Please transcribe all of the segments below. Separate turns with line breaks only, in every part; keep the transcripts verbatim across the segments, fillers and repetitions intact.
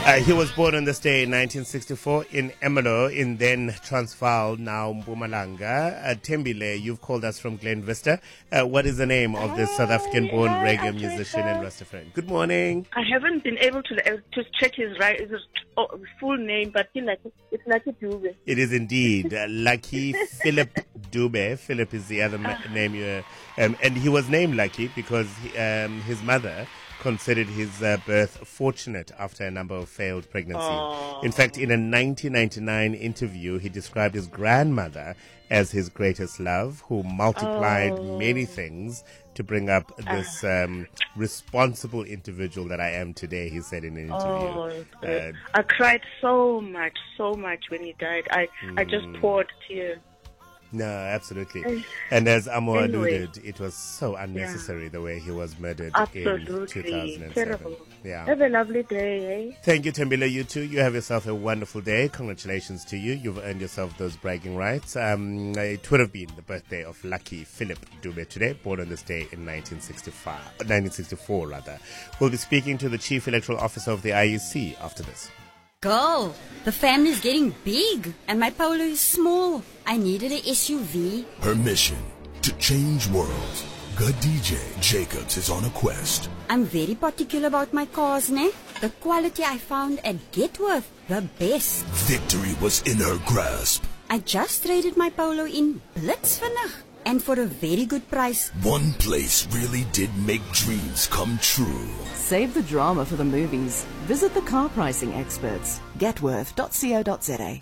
Uh, he was born on this day in nineteen sixty-four in Emelo, in then Transvaal, now Mpumalanga. Uh, Thembile, you've called us from Glen Vista. Uh, what is the name of this South African-born
Hi,
reggae musician and Rastafarian? Good morning.
I haven't been able to uh, to check his right his uh, full name, but it's like it's Lucky Dube.
It is indeed uh, Lucky Philip Dube. Philip is the other ma- name, you, um, and he was named Lucky because he, um, his mother considered his uh, birth fortunate after a number of failed pregnancies.
Oh.
In fact, in a nineteen ninety-nine interview, he described his grandmother as his greatest love, who multiplied
Oh.
many things to bring up this um, responsible individual that I am today, he said in an interview.
Oh,
Uh,
I cried so much, so much when he died. I, I just poured tears.
No, absolutely. And as Amo
Anyway.
alluded, it was so unnecessary the way he was murdered in two
Absolutely
thousand seven.
terrible.
Yeah.
Have a lovely day, eh?
Thank you, Thembile. You too. You have yourself a wonderful day. Congratulations to you. You've earned yourself those bragging rights. Um, it would have been the birthday of Lucky Philip Dube today, born on this day in nineteen sixty-five, nineteen sixty-four rather. We'll be speaking to the Chief Electoral Officer of the I E C after this.
Girl, the family's getting big and my Polo is small. I needed a S U V.
Her mission, to change worlds. Good D J Jacobs is on a quest.
I'm very particular about my cars, ne? The quality I found at Getworth, the best.
Victory was in her grasp.
I just traded my Polo in Blitzvinnig and for a very good price.
One place really did make dreams come true.
Save the drama for the movies. Visit the car pricing experts. Getworth dot co dot za.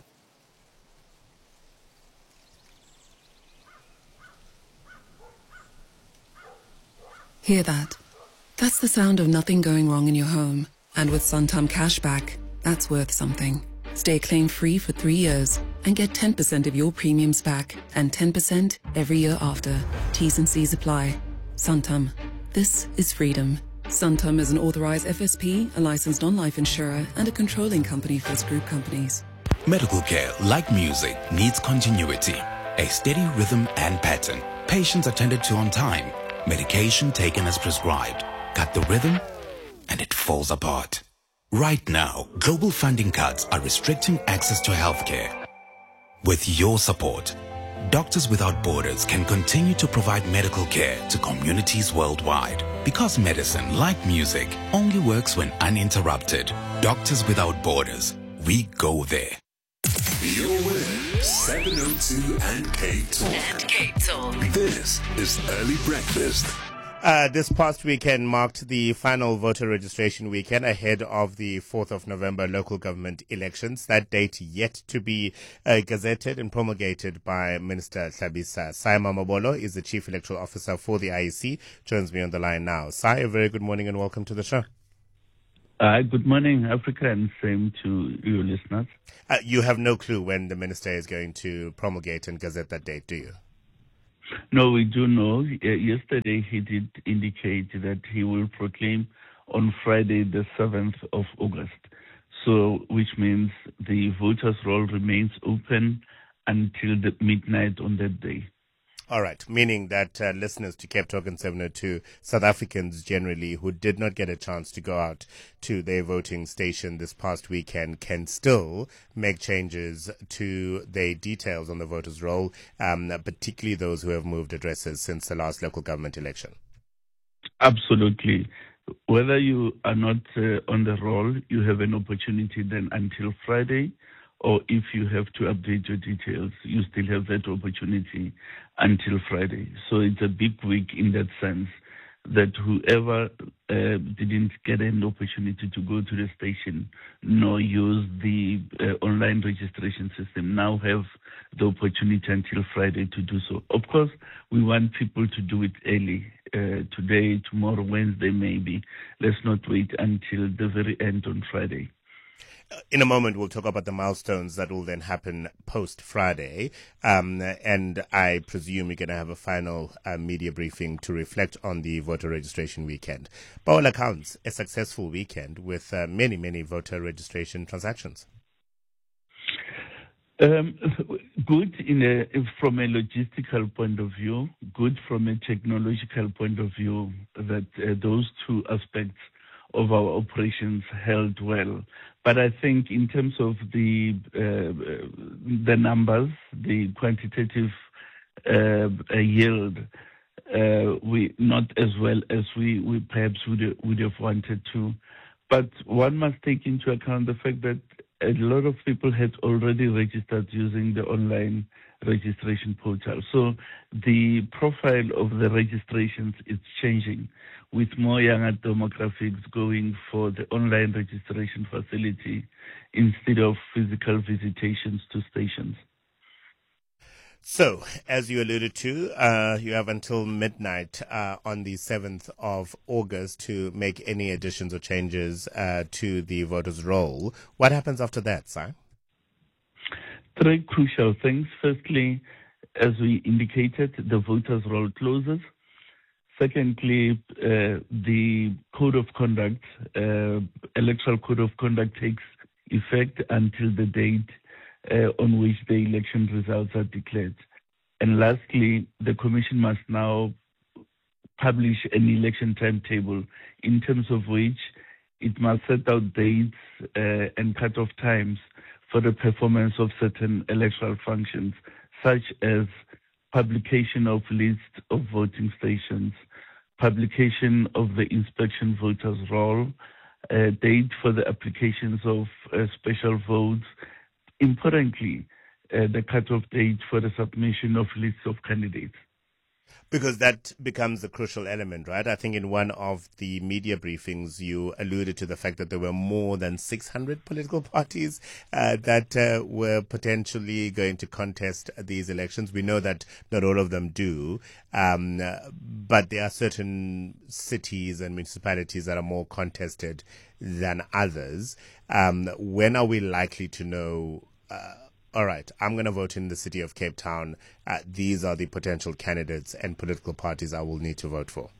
Hear that? That's the sound of nothing going wrong in your home. And with Santam Cashback, that's worth something. Stay claim-free for three years and get ten percent of your premiums back and ten percent every year after. T's and C's apply. Santam. This is freedom. Santam is an authorized F S P, a licensed non-life insurer, and a controlling company for its group companies.
Medical care, like music, needs continuity, a steady rhythm and pattern. Patients attended to on time, medication taken as prescribed. Cut the rhythm, and it falls apart. Right now, global funding cuts are restricting access to healthcare. With your support, Doctors Without Borders can continue to provide medical care to communities worldwide. Because medicine, like music, only works when uninterrupted. Doctors Without Borders, we go there.
You're with seven oh two and K Talk.
And K Talk.
This is Early Breakfast.
Uh, this past weekend marked the final voter registration weekend ahead of the fourth of November local government elections. That date yet to be uh, gazetted and promulgated by Minister Hlabisa. Sai Mamabolo is the Chief Electoral Officer for the I E C. Joins me on the line now. Sai, a very good morning and welcome to the show.
Uh, good morning, Africa, and same to your listeners.
Uh, you have no clue when the minister is going to promulgate and gazette that date, do you?
No, we do know. Uh, yesterday he did indicate that he will proclaim on Friday the seventh of August. So, which means the voters' roll remains open until the midnight on that day.
All right, meaning that uh, listeners to Cape Talk and seven oh two, South Africans generally who did not get a chance to go out to their voting station this past weekend can still make changes to their details on the voters' roll, um, particularly those who have moved addresses since the last local government election.
Absolutely. Whether you are not uh, on the roll, you have an opportunity then until Friday. Or if you have to update your details, you still have that opportunity until Friday. So it's a big week in that sense that whoever uh, didn't get an opportunity to go to the station nor use the uh, online registration system now have the opportunity until Friday to do so. Of course, we want people to do it early, uh, today, tomorrow, Wednesday maybe. Let's not wait until the very end on Friday.
In a moment, we'll talk about the milestones that will then happen post-Friday. Um, and I presume you're going to have a final uh, media briefing to reflect on the voter registration weekend. By all accounts, a successful weekend with uh, many, many voter registration transactions.
Um, good in a, from a logistical point of view, good from a technological point of view, that uh, those two aspects of our operations held well. But I think in terms of the uh, the numbers, the quantitative uh, yield, uh, we not as well as we, we perhaps would would have wanted to. But one must take into account the fact that a lot of people had already registered using the online registration portal. So the profile of the registrations is changing, with more younger demographics going for the online registration facility instead of physical visitations to stations.
So, as you alluded to, uh, you have until midnight uh, on the seventh of August to make any additions or changes uh, to the voters' roll. What happens after that, Si?
Three crucial things. Firstly, as we indicated, the voters' roll closes. Secondly, uh, the code of conduct, uh, electoral code of conduct takes effect until the date uh, on which the election results are declared. And lastly, the Commission must now publish an election timetable in terms of which it must set out dates uh, and cut-off times for the performance of certain electoral functions, such as publication of lists of voting stations, publication of the inspection voters roll, a date for the applications of uh, special votes, importantly, uh, the cut-off date for the submission of lists of candidates.
Because that becomes a crucial element, right? I think in one of the media briefings, you alluded to the fact that there were more than six hundred political parties uh, that uh, were potentially going to contest these elections. We know that not all of them do, um, but there are certain cities and municipalities that are more contested than others. Um, when are we likely to know uh, all right, I'm going to vote in the city of Cape Town. Uh, these are the potential candidates and political parties I will need to vote for?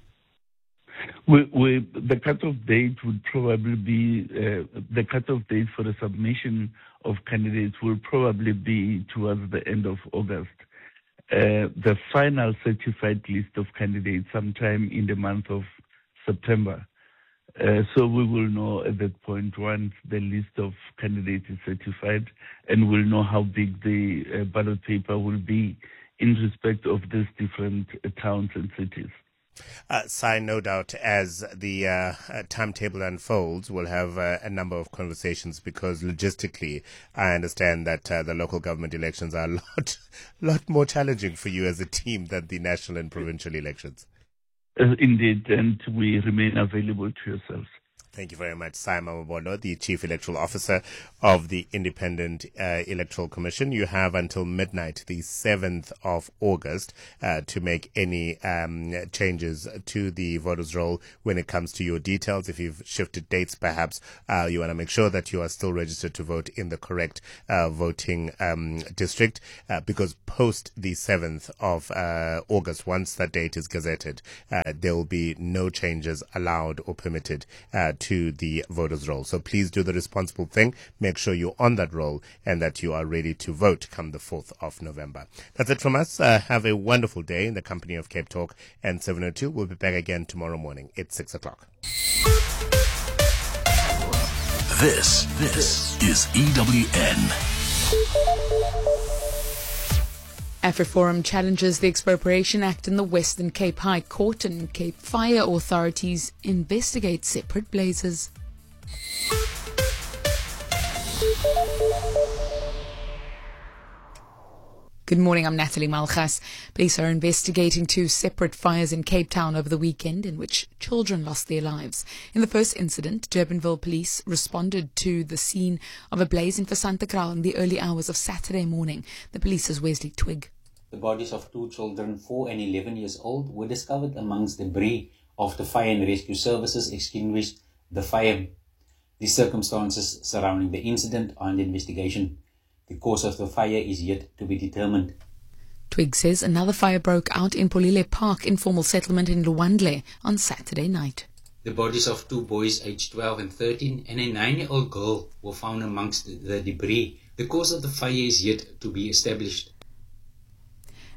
We, we, the cut-off date would probably be, uh, the cut-off date for the submission of candidates will probably be towards the end of August. Uh, the final certified list of candidates sometime in the month of September. Uh, so we will know at that point once the list of candidates is certified, and we'll know how big the uh, ballot paper will be in respect of these different uh, towns and cities.
Uh, Si, no doubt, as the uh, uh, timetable unfolds, we'll have uh, a number of conversations because logistically, I understand that uh, the local government elections are a lot, lot more challenging for you as a team than the national and provincial elections.
Uh, indeed, and we remain available to yourselves.
Thank you very much, Si Mamabolo, the Chief Electoral Officer of the Independent uh, Electoral Commission. You have until midnight, the seventh of August, uh, to make any um, changes to the voters' roll when it comes to your details. If you've shifted dates, perhaps uh, you want to make sure that you are still registered to vote in the correct uh, voting um, district, uh, because post the seventh of uh, August, once that date is gazetted, uh, there will be no changes allowed or permitted uh, to the voters' roll. So please do the responsible thing. Make sure you're on that roll and that you are ready to vote come the fourth of November. That's it from us. Uh, have a wonderful day in the company of Cape Talk and seven oh two. We'll be back again tomorrow morning. It's six o'clock.
This, this is E W N.
AfriForum challenges the Expropriation Act in the Western Cape High Court, and Cape Fire authorities investigate separate blazes. Good morning, I'm Natalie Malchas. Police are investigating two separate fires in Cape Town over the weekend in which children lost their lives. In the first incident, Durbanville police responded to the scene of a blaze in Vasantakraal in the early hours of Saturday morning. The police's Wesley Twig.
The bodies of two children, four and eleven years old, were discovered amongst debris after fire and rescue services extinguished the fire. The circumstances surrounding the incident are under investigation. The cause of the fire is yet to be determined.
Twig says another fire broke out in Polile Park informal settlement in Luandle on Saturday night.
The bodies of two boys aged twelve and thirteen and a nine-year-old girl were found amongst the debris. The cause of the fire is yet to be established.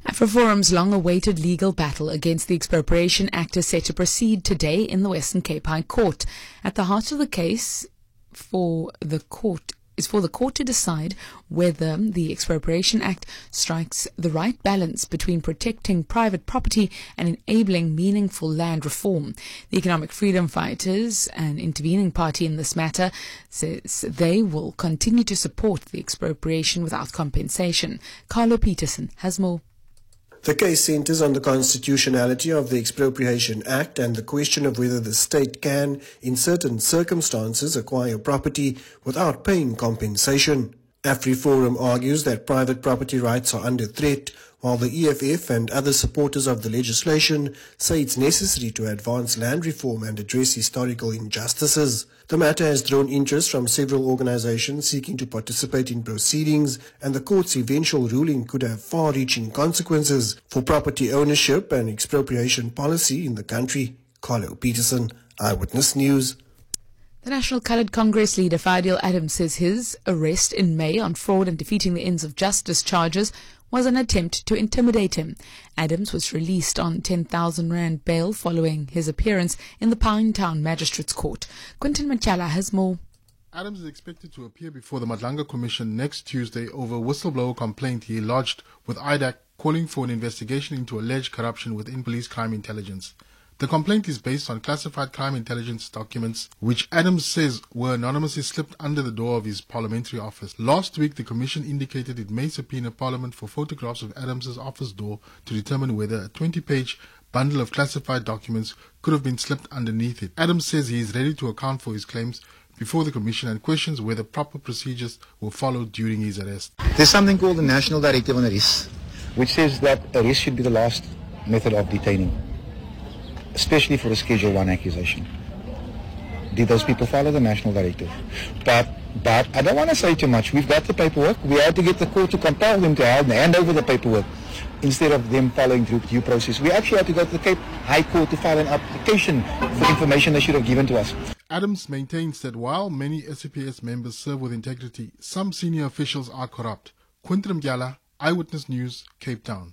AfroForum's long-awaited legal battle against the Expropriation Act is set to proceed today in the Western Cape High Court. At the heart of the case for the court is for the court to decide whether the Expropriation Act strikes the right balance between protecting private property and enabling meaningful land reform. The Economic Freedom Fighters, an intervening party in this matter, says they will continue to support the expropriation without compensation. Carlo Peterson has more.
The case centers on the constitutionality of the Expropriation Act and the question of whether the state can, in certain circumstances, acquire property without paying compensation. AfriForum argues that private property rights are under threat, while the E F F and other supporters of the legislation say it's necessary to advance land reform and address historical injustices. The matter has drawn interest from several organizations seeking to participate in proceedings, and the court's eventual ruling could have far-reaching consequences for property ownership and expropriation policy in the country. Carlo Peterson, Eyewitness News.
The National Coloured Congress leader Fadil Adams says his arrest in May on fraud and defeating the ends of justice charges was an attempt to intimidate him. Adams was released on ten thousand rand bail following his appearance in the Pinetown Magistrates Court. Quinton Machala has more.
Adams is expected to appear before the Madlanga Commission next Tuesday over a whistleblower complaint he lodged with I D A C calling for an investigation into alleged corruption within police crime intelligence. The complaint is based on classified crime intelligence documents, which Adams says were anonymously slipped under the door of his parliamentary office. Last week, the Commission indicated it may subpoena Parliament for photographs of Adams's office door to determine whether a twenty-page bundle of classified documents could have been slipped underneath it. Adams says he is ready to account for his claims before the Commission and questions whether proper procedures were followed during his arrest.
There's something called the National Directive on Arrest, which says that arrest should be the last method of detaining, especially for a Schedule one accusation. Did those people follow the national directive? But but I don't want to say too much. We've got the paperwork. We had to get the court to compel them to hand over the paperwork instead of them following through due process. We actually had to go to the Cape High Court to file an application for information they should have given to us.
Adams maintains that while many S A P S members serve with integrity, some senior officials are corrupt. Quinton Mgyala, Eyewitness News, Cape Town.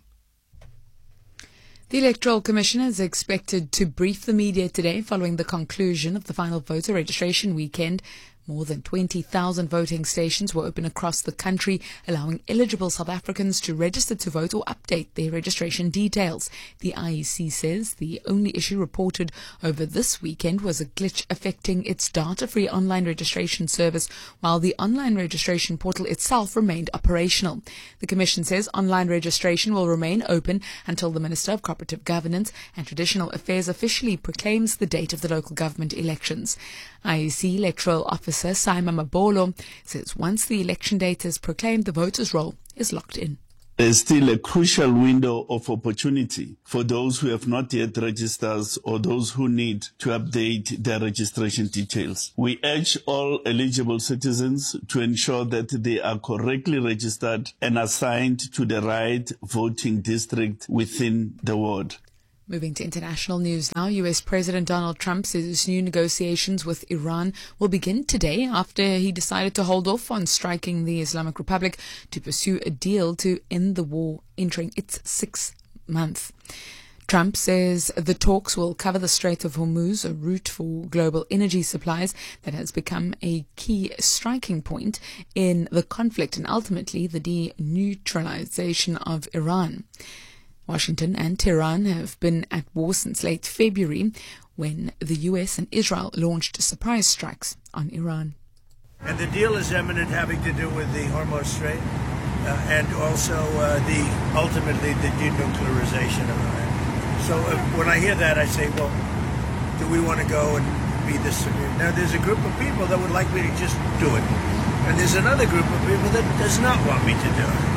The Electoral Commission is expected to brief the media today following the conclusion of the final voter registration weekend. More than twenty thousand voting stations were open across the country, allowing eligible South Africans to register to vote or update their registration details. The I E C says the only issue reported over this weekend was a glitch affecting its data-free online registration service, while the online registration portal itself remained operational. The Commission says online registration will remain open until the Minister of Cooperative Governance and Traditional Affairs officially proclaims the date of the local government elections. I E C Electoral Officer Simon Mabolo says once the election date is proclaimed, the voters' roll is locked in.
There's still a crucial window of opportunity for those who have not yet registered or those who need to update their registration details. We urge all eligible citizens to ensure that they are correctly registered and assigned to the right voting district within the ward.
Moving to international news now, U S President Donald Trump says new negotiations with Iran will begin today after he decided to hold off on striking the Islamic Republic to pursue a deal to end the war entering its sixth month. Trump says the talks will cover the Strait of Hormuz, a route for global energy supplies that has become a key striking point in the conflict and ultimately the deneutralization of Iran. Washington and Tehran have been at war since late February when the U S and Israel launched surprise strikes on Iran.
And the deal is imminent, having to do with the Hormuz Strait uh, and also uh, the ultimately the denuclearization of Iran. So uh, when I hear that, I say, well, do we want to go and be this severe? Now, there's a group of people that would like me to just do it. And there's another group of people that does not want me to do it.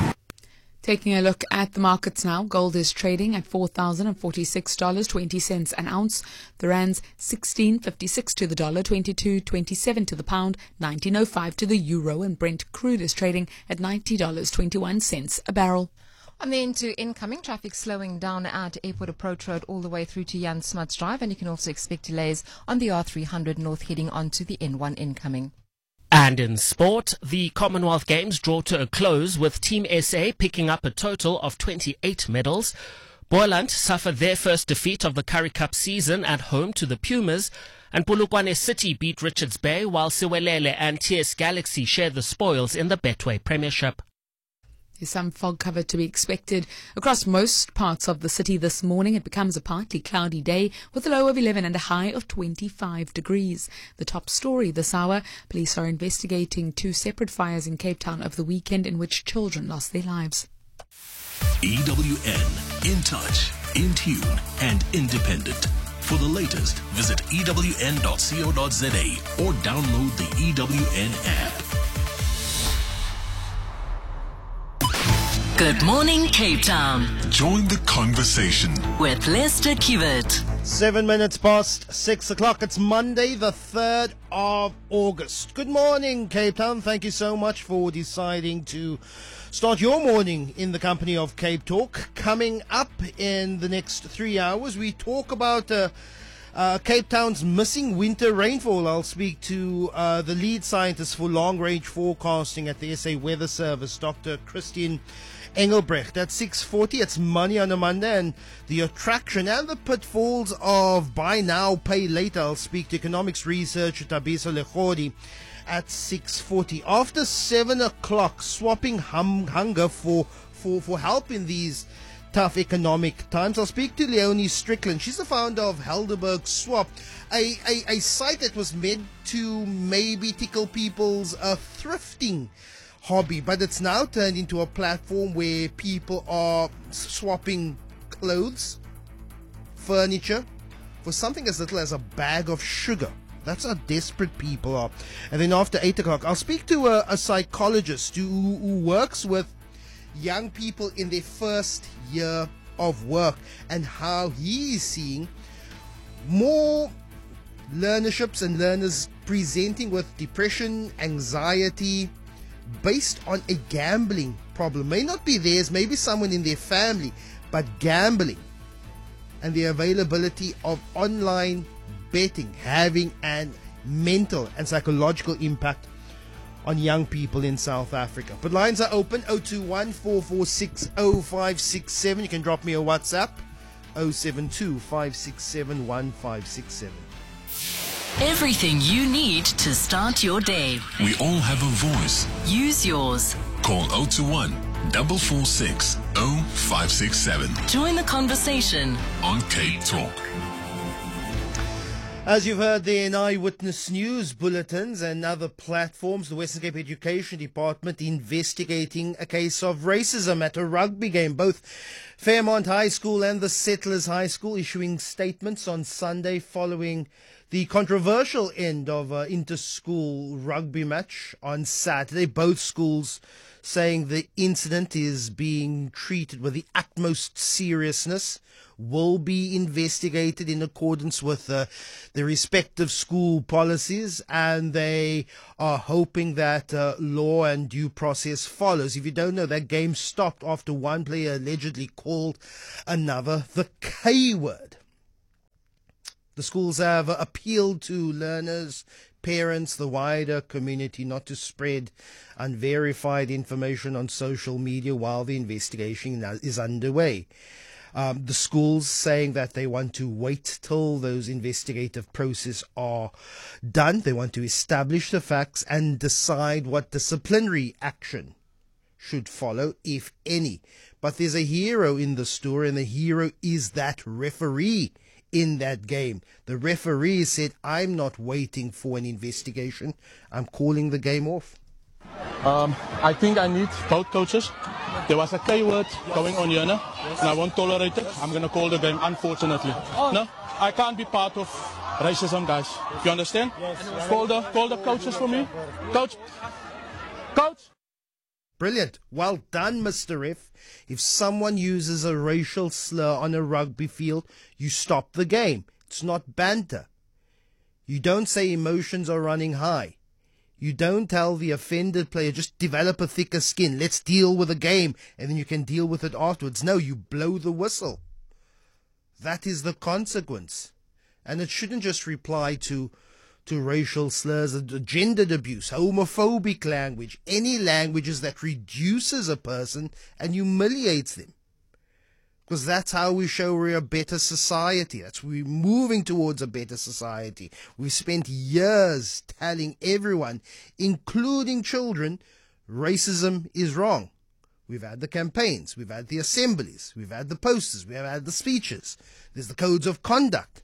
Taking a look at the markets now, gold is trading at four thousand forty-six dollars and twenty cents an ounce. The rand's sixteen fifty-six to the dollar, twenty-two twenty-seven to the pound, nineteen oh five to the euro, and Brent crude is trading at ninety dollars and twenty-one cents a barrel.
And then to incoming traffic slowing down at Airport Approach Road all the way through to Jan Smuts Drive, and you can also expect delays on the R three hundred north heading onto the N one incoming.
And in sport, the Commonwealth Games draw to a close with Team S A picking up a total of twenty-eight medals. Boland suffered their first defeat of the Currie Cup season at home to the Pumas, and Polokwane City beat Richards Bay, while Siwelele and T S Galaxy share the spoils in the Betway Premiership.
There's some fog cover to be expected across most parts of the city this morning. It becomes a partly cloudy day with a low of eleven and a high of twenty-five degrees. The top story this hour, police are investigating two separate fires in Cape Town over the weekend in which children lost their lives.
E W N, in touch, in tune and independent. For the latest, visit E W N dot co dot za or download the E W N app.
Good morning, Cape Town.
Join the conversation
with Lester Kiewit.
Seven minutes past six o'clock. It's Monday, the third of August. Good morning, Cape Town. Thank you so much for deciding to start your morning in the company of Cape Talk. Coming up in the next three hours, we talk about uh, uh, Cape Town's missing winter rainfall. I'll speak to uh, the lead scientist for long-range forecasting at the S A Weather Service, Doctor Christian Engelbrecht. At six forty, it's Money on a Monday, and the attraction and the pitfalls of buy now, pay later. I'll speak to economics researcher Tabiso Lechodi at six forty. After seven o'clock, swapping hum- hunger for, for, for help in these tough economic times. I'll speak to Leonie Strickland. She's the founder of Helderberg Swap, a, a, a site that was meant to maybe tickle people's uh, thrifting hobby, but it's now turned into a platform where people are swapping clothes, furniture, for something as little as a bag of sugar. That's how desperate people are. And then after eight o'clock, I'll speak to a, a psychologist who, who works with young people in their first year of work and how he is seeing more learnerships and learners presenting with depression, anxiety, based on a gambling problem. May not be theirs, maybe someone in their family, but gambling and the availability of online betting having a mental and psychological impact on young people in South Africa. But lines are open, zero two one, four four six, zero five six seven. You can drop me a WhatsApp, zero seven two, five six seven, one five six seven.
Everything you need to start your day.
We all have a voice.
Use yours.
Call zero two one, four four six, zero five six seven.
Join the conversation
on Cape Talk.
As you've heard there in Eyewitness News bulletins and other platforms, the Western Cape Education Department investigating a case of racism at a rugby game. Both Fairmont High School and the Settlers High School issuing statements on Sunday following the controversial end of an inter-school rugby match on Saturday. Both schools saying the incident is being treated with the utmost seriousness, will be investigated in accordance with uh, the respective school policies, and they are hoping that uh, law and due process follows. If you don't know, that game stopped after one player allegedly called another the K word. The schools have appealed to learners, parents, the wider community not to spread unverified information on social media while the investigation is underway. Um, the schools saying that they want to wait till those investigative processes are done. They want to establish the facts and decide what disciplinary action should follow, if any. But there's a hero in the story, and the hero is that referee in that game. The referee said, I'm not waiting for an investigation. I'm calling the game off.
Um, I think I need both coaches. There was a K word going on here, no? And I won't tolerate it. I'm going to call the game, unfortunately. No, I can't be part of racism, guys. You understand? Yes. Call the, call the coaches for me. Coach. Coach.
Brilliant. Well done, Mister Ref. If someone uses a racial slur on a rugby field, you stop the game. It's not banter. You don't say emotions are running high. You don't tell the offended player, just develop a thicker skin. Let's deal with the game, and then you can deal with it afterwards. No, you blow the whistle. That is the consequence. And it shouldn't just reply to to racial slurs, gendered abuse, homophobic language, any languages that reduces a person and humiliates them. Because that's how we show we're a better society. That's we're moving towards a better society. We've spent years telling everyone, including children, racism is wrong. We've had the campaigns, we've had the assemblies, we've had the posters, we've had the speeches. There's the codes of conduct.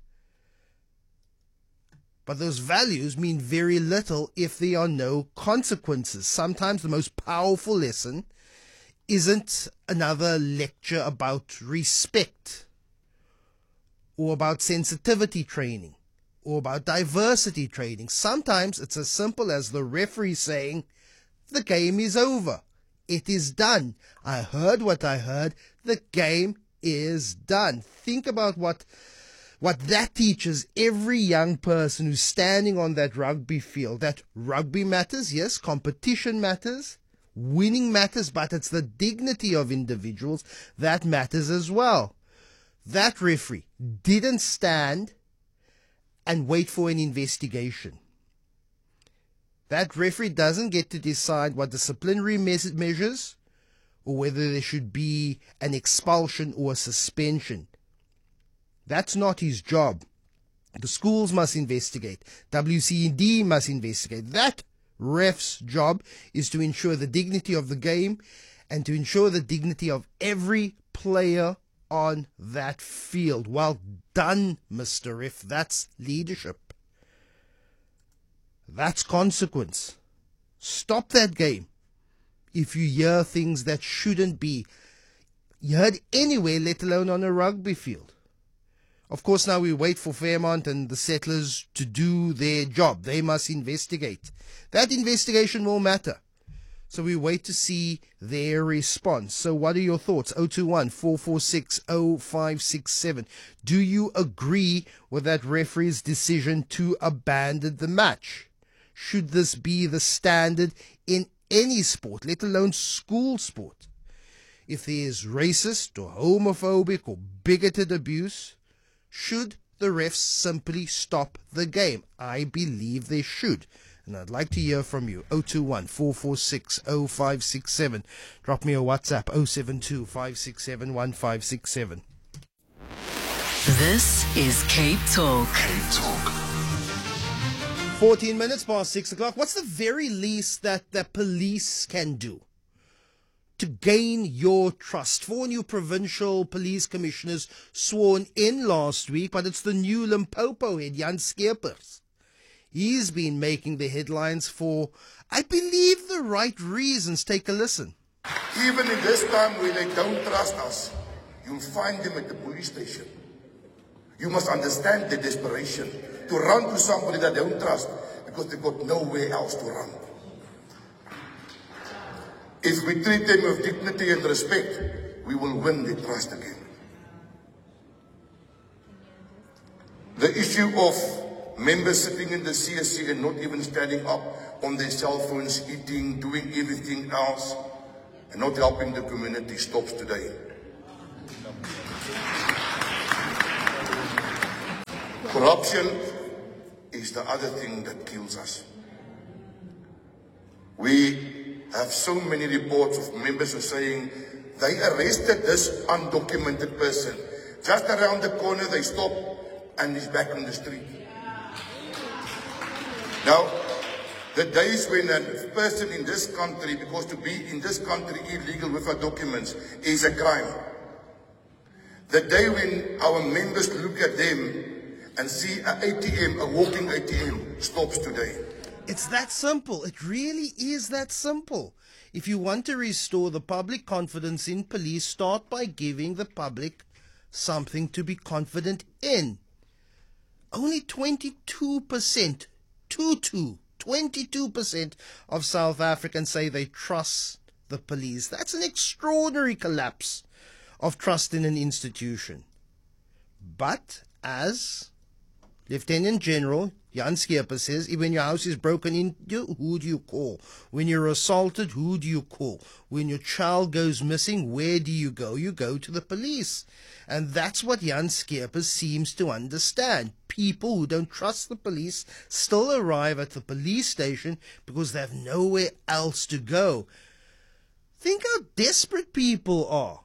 But those values mean very little if there are no consequences. Sometimes the most powerful lesson isn't another lecture about respect, or about sensitivity training, or about diversity training. Sometimes it's as simple as the referee saying, the game is over. It is done. I heard what I heard. The game is done. Think about what what that teaches every young person who's standing on that rugby field. That rugby matters, yes, competition matters, winning matters, but it's the dignity of individuals that matters as well. That referee didn't stand and wait for an investigation. That referee doesn't get to decide what disciplinary measures or whether there should be an expulsion or a suspension. That's not his job. The schools must investigate. W C N D must investigate. That ref's job is to ensure the dignity of the game and to ensure the dignity of every player on that field. Well done, Mister Ref. That's leadership. That's consequence. Stop that game if you hear things that shouldn't be heard anywhere, let alone on a rugby field. Of course, now we wait for Fairmont and the settlers to do their job. They must investigate. That investigation will matter. So we wait to see their response. So what are your thoughts? zero two one, four four six, zero five six seven. Do you agree with that referee's decision to abandon the match? Should this be the standard in any sport, let alone school sport? If there is racist or homophobic or bigoted abuse, should the refs simply stop the game? I believe they should. And I'd like to hear from you. zero two one, four four six, zero five six seven. Drop me a WhatsApp, zero seven two, five six seven, one five six seven.
This is Cape Talk.
Cape Talk. fourteen minutes past six o'clock. What's the very least that the police can do to gain your trust? Four new provincial police commissioners sworn in last week, but it's the new Limpopo head, Jan Skeepers. He's been making the headlines for, I believe, the right reasons. Take a listen.
Even in this time where they don't trust us, you'll find them at the police station. You must understand the desperation to run to somebody that they don't trust because they've got nowhere else to run. If we treat them with dignity and respect, we will win their trust again. The issue of members sitting in the C S C and not even standing up on their cell phones, eating, doing everything else, and not helping the community stops today. Corruption is the other thing that kills us. We have so many reports of members who are saying they arrested this undocumented person. Just around the corner they stop and he's back on the street. Now, the days when a person in this country, because to be in this country illegal without documents is a crime. The day when our members look at them and see an A T M, a walking A T M, stops today.
It's that simple. It really is that simple. If you want to restore the public confidence in police, start by giving the public something to be confident in. Only twenty-two percent, two-two, twenty-two percent of South Africans say they trust the police. That's an extraordinary collapse of trust in an institution. But as Lieutenant General Jan Skeepers says, when your house is broken into, who do you call? When you're assaulted, who do you call? When your child goes missing, where do you go? You go to the police. And that's what Jan Skeepers seems to understand. people who don't trust the police still arrive at the police station because they have nowhere else to go. Think how desperate people are.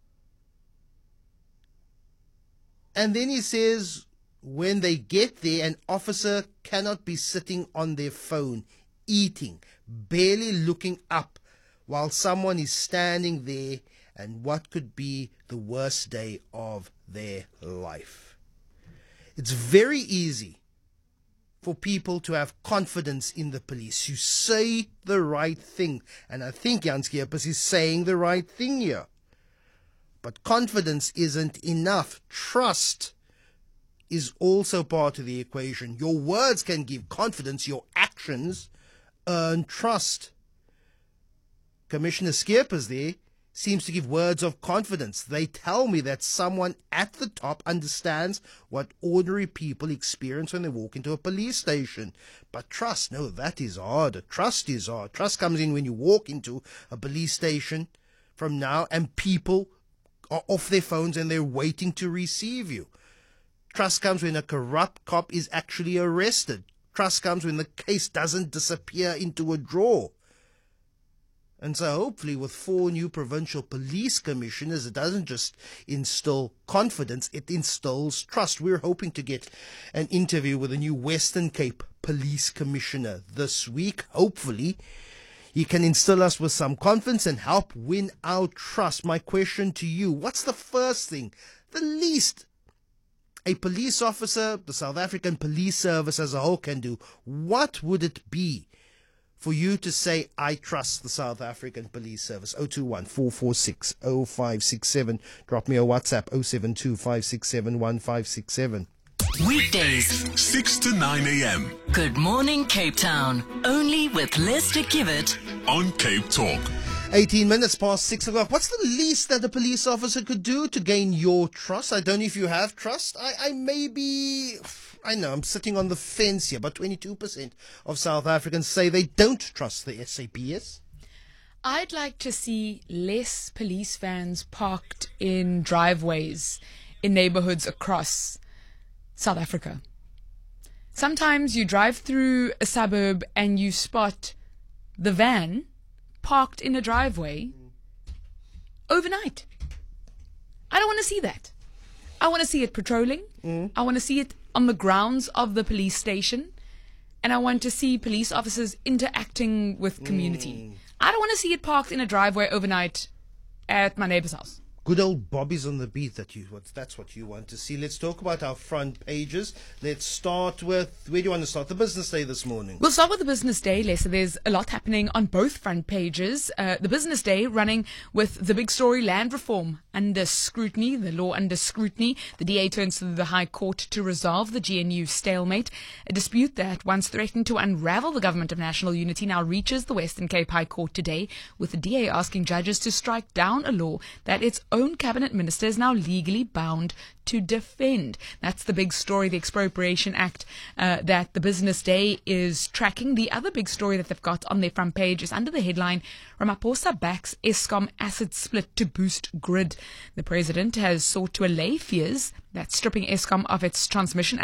And then he says, when they get there, an officer cannot be sitting on their phone, eating, barely looking up, while someone is standing there, and what could be the worst day of their life. It's very easy for people to have confidence in the police. You say the right thing, and I think Jan Skeepers is saying the right thing here. But confidence isn't enough. Trust is also part of the equation. Your words can give confidence, your actions earn trust. Commissioner Skeepers there seems to give words of confidence. They tell me that someone at the top understands what ordinary people experience when they walk into a police station. But trust, no, that is harder. Trust is hard. Trust comes in when you walk into a police station from now and people are off their phones and they're waiting to receive you. Trust comes when a corrupt cop is actually arrested. Trust comes when the case doesn't disappear into a drawer. And so hopefully with four new provincial police commissioners, it doesn't just instill confidence, it instills trust. We're hoping to get an interview with a new Western Cape police commissioner this week. Hopefully he can instill us with some confidence and help win our trust. My question to you, what's the first thing, the least a police officer, the South African Police Service as a whole can do? What would it be for you to say, I trust the South African Police Service? oh two one, four four six, oh five six seven. Drop me a WhatsApp, oh seven two, five six seven, one five six seven.
Weekdays,
six to nine a.m.
Good Morning Cape Town. Only with Lester Kibbet
on Cape Talk.
eighteen minutes past six o'clock. What's the least that a police officer could do to gain your trust? I don't know if you have trust. I, I maybe... I know I'm sitting on the fence here, but twenty-two percent of South Africans say they don't trust the S A P S.
I'd like to see less police vans parked in driveways in neighborhoods across South Africa. Sometimes you drive through a suburb and you spot the van parked in a driveway overnight. I don't want to see that. I want to see it patrolling. Mm. I want to see it on the grounds of the police station. And I want to see police officers interacting with community. Mm. I don't want to see it parked in a driveway overnight at my neighbor's house.
Good old Bobby's on the beat. That you, what, that's what you want to see. Let's talk about our front pages. Let's start with, where do you want to start? The business day this morning.
We'll start with the business day, Lisa. There's a lot happening on both front pages. Uh, the business day running with the big story, land reform under scrutiny, the law under scrutiny. The D A turns to the High Court to resolve the G N U stalemate. A dispute that once threatened to unravel the Government of National Unity now reaches the Western Cape High Court today, with the D A asking judges to strike down a law that its own cabinet minister is now legally bound to defend. That's the big story, the Expropriation Act uh, that the business day is tracking. The other big story that they've got on their front page is under the headline, Ramaphosa backs Eskom asset split to boost grid. The president has sought to allay fears that stripping Eskom of its transmission